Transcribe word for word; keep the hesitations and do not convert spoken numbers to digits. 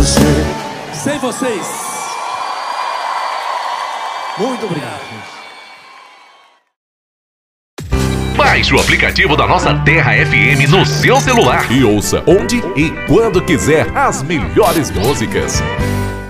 você. Sem vocês. Muito obrigado. Baixe o aplicativo da nossa Terra F M no seu celular e ouça onde e quando quiser as melhores músicas.